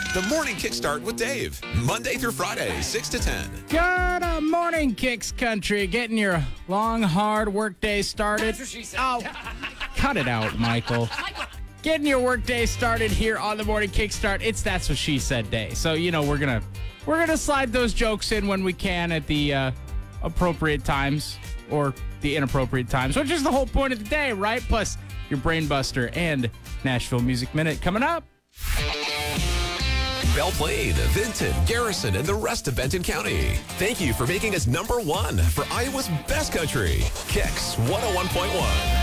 The Morning Kickstart with Dave. Monday through Friday, 6 to 10. Good morning, Kicks Country. Getting your long, hard work day started. That's what she said. Oh, cut it out, Michael. Getting your work day started here on the Morning Kickstart. It's That's What She Said Day. So, we're gonna slide those jokes in when we can at the appropriate times or the inappropriate times, which is the whole point of the day, right? Plus your Brain Buster and Nashville Music Minute coming up. Belle Plaine, Vinton, Garrison, and the rest of Benton County. Thank you for making us #1 for Iowa's best country. Kicks 101.1.